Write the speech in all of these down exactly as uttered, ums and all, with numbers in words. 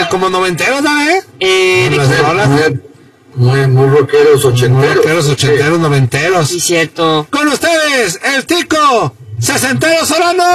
como noventeros, ¿sabes? Eh, ¿de Las rolas. Muy, muy, muy rockeros ochenteros. Muy rockeros, ochenteros, noventeros. Sí, cierto. Con ustedes, el Tico Sesentero Solano.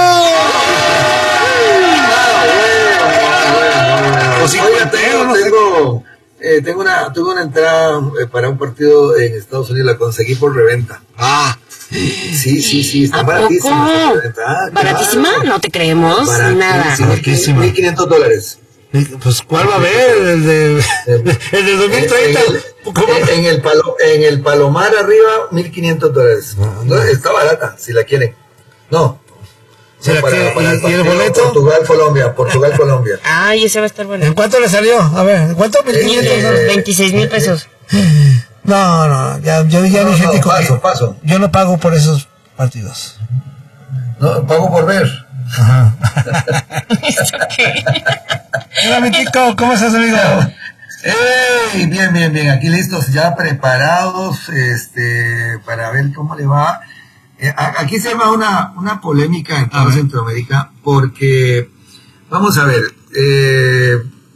O cincuentero, no sé. Tengo, eh, tengo una, tuve una entrada eh, para un partido en Estados Unidos, la conseguí por reventa. Ah, Sí, sí, sí, está ¿A baratísima. poco? Está reventa. Ah, ¿Baratísima? claro. No te creemos. Nada. Baratísima. mil quinientos dólares. pues ¿cuál va a haber? El de el de dos mil treinta. En el, en, el palo, en el Palomar arriba, mil quinientos dólares. No, no. Está barata, si la quieren. No. ¿Se la para, quiere? para ¿Y- el y el partido boleto? Portugal, Colombia. Portugal, Colombia. Ay, ese va a estar bueno. ¿En cuánto le salió? A ver, ¿en cuánto? ¿mil quinientos? Eh, veintiséis mil pesos. No, no, ya, yo ya No, dije, no, Tico, paso, que paso. yo no pago por esos partidos. No, pago por ver. Ajá. ¿Esto qué? Hola, mi Tico, ¿cómo estás, amigo? ¡Ey! Bien, bien, bien. Aquí listos, ya preparados este, para ver cómo le va. Eh, a- aquí se arma una, una polémica en toda Centroamérica porque, vamos a ver, eh,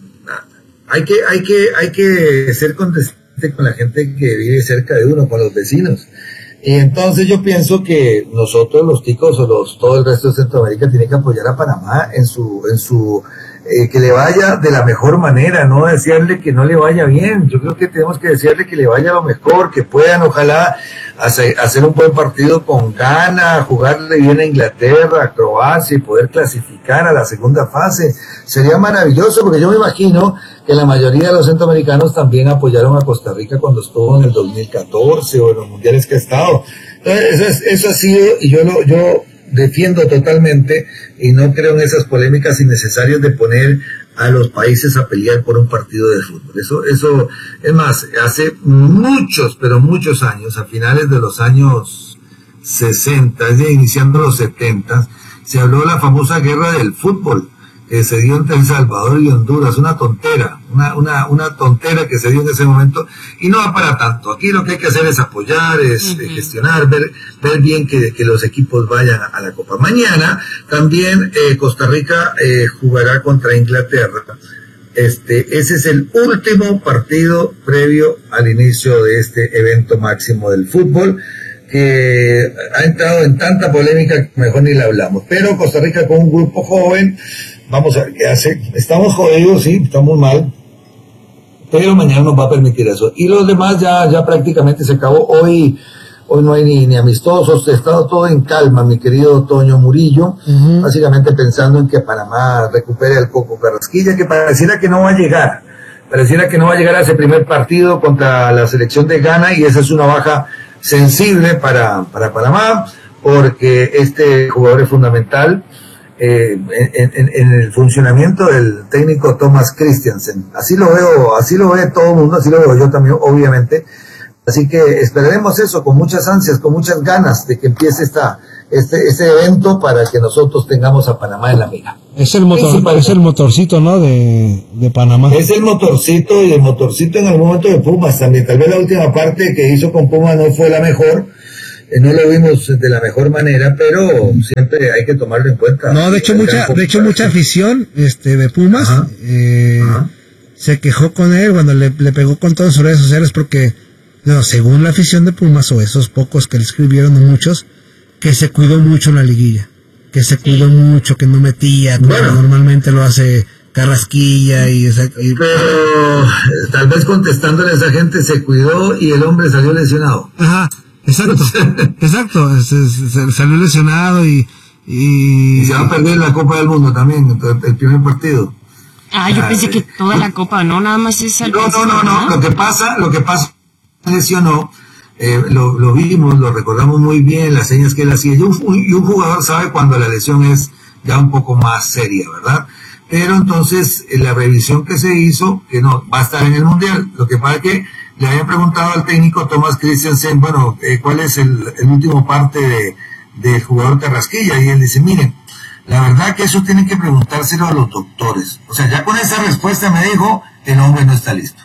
hay que, hay que, hay que ser condescendiente con la gente que vive cerca de uno, con los vecinos. Y entonces yo pienso que nosotros, los ticos o los, todo el resto de Centroamérica, tiene que apoyar a Panamá en su, en su, eh, que le vaya de la mejor manera, no desearle que no le vaya bien. Yo creo que tenemos que desearle que le vaya lo mejor, que puedan ojalá hacer, hacer un buen partido con Ghana, jugarle bien a Inglaterra, a Croacia y poder clasificar a la segunda fase. Sería maravilloso porque yo me imagino que la mayoría de los centroamericanos también apoyaron a Costa Rica cuando estuvo en el dos mil catorce o en los mundiales que ha estado. Entonces, eso, es, eso ha sido, y yo lo, yo defiendo totalmente y no creo en esas polémicas innecesarias de poner a los países a pelear por un partido de fútbol. Eso, eso, es más, hace muchos, pero muchos años, a finales de los años sesenta, es decir, iniciando los setenta, se habló de la famosa guerra del fútbol que se dio entre El Salvador y Honduras, una tontera, una, una, una tontera que se dio en ese momento, y no va para tanto. Aquí lo que hay que hacer es apoyar, es uh-huh. gestionar, ver, ver bien que, que los equipos vayan a, a la Copa. Mañana también eh, Costa Rica eh, jugará contra Inglaterra. Este, ese es el último partido previo al inicio de este evento máximo del fútbol, que ha entrado en tanta polémica que mejor ni la hablamos. Pero Costa Rica con un grupo joven, vamos a ver qué hace. Estamos jodidos, sí, estamos mal, pero mañana nos va a permitir eso. Y los demás ya, ya prácticamente se acabó. Hoy, hoy no hay ni, ni amistosos, ha estado todo en calma, mi querido Toño Murillo, uh-huh. básicamente pensando en que Panamá recupere al Coco Carrasquilla, que pareciera que no va a llegar, pareciera que no va a llegar a ese primer partido contra la selección de Ghana, y esa es una baja sensible para, para Panamá, porque este jugador es fundamental eh, en, en, en el funcionamiento del técnico Thomas Christiansen. Así lo veo, así lo ve todo el mundo, así lo veo yo también, obviamente. Así que esperaremos eso con muchas ansias, con muchas ganas de que empiece esta, este, este evento para que nosotros tengamos a Panamá en la mira. Es el motor, es el motorcito, ¿no? De, de Panamá. Es el motorcito, y el motorcito en algún momento de Pumas también. Tal vez la última parte que hizo con Pumas no fue la mejor, eh, no lo vimos de la mejor manera, pero siempre hay que tomarlo en cuenta. No, de hecho mucha, de hecho mucha afición, este, de Pumas, Ajá. Eh, Ajá. se quejó con él cuando le, le pegó con todas sus redes sociales porque, no, según la afición de Pumas, o esos pocos que le escribieron, o muchos, que se cuidó mucho en la liguilla. Que se cuidó mucho, que no metía, como bueno, normalmente lo hace Carrasquilla y, esa, y... Pero tal vez contestándole a esa gente, se cuidó y el hombre salió lesionado. Ajá, exacto, exacto, se, se, salió lesionado y, y... y se va a perder la Copa del Mundo también, el primer partido. Ah, yo ah, pensé que toda la Copa, no, nada más es... No, no, no, no, lo que pasa, lo que pasa, lesionó. Eh, lo, lo vimos, lo recordamos muy bien, las señas que él hacía, y un, y un jugador sabe cuando la lesión es ya un poco más seria, ¿verdad? Pero entonces, eh, la revisión que se hizo, que no, va a estar en el Mundial, lo que pasa es que le habían preguntado al técnico Thomas Christiansen, bueno, eh, ¿cuál es el, el último parte de, del jugador Carrasquilla? Y él dice, miren, la verdad que eso tienen que preguntárselo a los doctores. O sea, ya con esa respuesta me dijo, el hombre no está listo.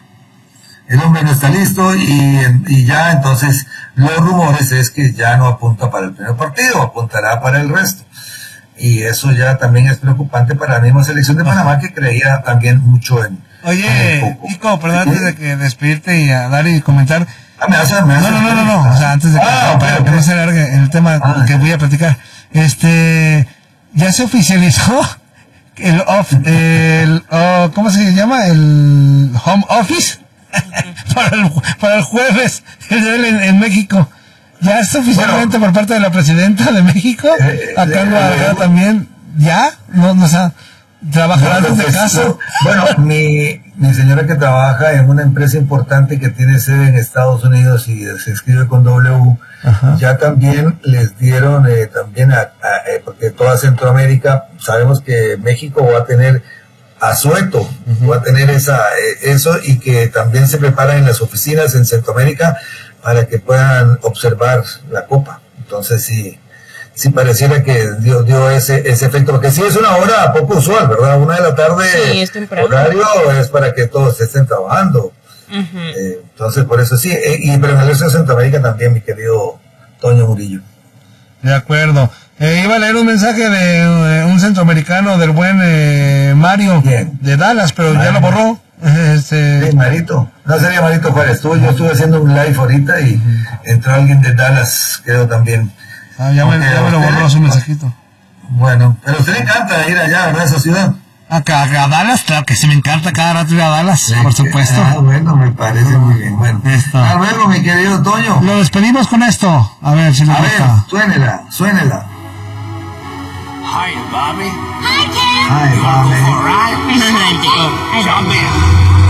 El hombre no está listo y, y ya entonces los rumores es que ya no apunta para el primer partido, apuntará para el resto. y eso ya también es preocupante para la misma selección de Panamá, que creía también mucho en... Oye, Kiko, perdón, antes de que despedirte y a dar y comentar. Ah, me hace, me hace no, no, no, no, no, o sea, antes de que, ah, para okay, que okay. no se alargue el tema ah, que voy a platicar. Este, ya se oficializó el off, el, oh, ¿cómo se llama? El home office para el, para el jueves en, en México. Ya está oficialmente bueno, por parte de la presidenta de México, eh, acá en Guadalajara eh, también, ya, no, no, o sea, trabajarán no, desde pues, casa. Bueno, mi, mi señora que trabaja en una empresa importante que tiene sede en Estados Unidos y se escribe con W, ajá, ya también les dieron, eh, también, a, a, eh, porque toda Centroamérica, sabemos que México va a tener asueto, uh-huh, va a tener esa, eh, eso, y que también se preparan en las oficinas en Centroamérica para que puedan observar la copa. Entonces sí, sí pareciera que dio, dio ese, ese efecto, porque sí es una hora poco usual, ¿verdad? Una de la tarde, sí, es temprano. Horario es para que todos estén trabajando. Uh-huh. Eh, entonces por eso sí, eh, y pero en el resto de Centroamérica también, mi querido Toño Murillo. De acuerdo. Eh, iba a leer un mensaje de eh, un centroamericano, del buen eh, Mario, bien, de Dallas, pero Mario, ya lo borró. Este... Sí, Marito. No sería Marito Juárez. Tú, yo estuve haciendo un live ahorita y uh-huh, entró alguien de Dallas, creo también. Ah, ya, me, ya me lo borró su mensajito. Bueno, pero a usted le encanta ir allá, ¿verdad? Esa ciudad. Acá, a Dallas, claro que sí, me encanta cada rato ir a Dallas, sí, por supuesto. Ah, bueno, me parece muy bien. Bueno, hasta luego, mi querido Toño. Lo despedimos con esto. A ver si nos A gusta. ver, suénela, suénela. Hi, Bobby. Hi, Ken. Hi, You Bobby. wanna go for a ride? Hi, Jump in.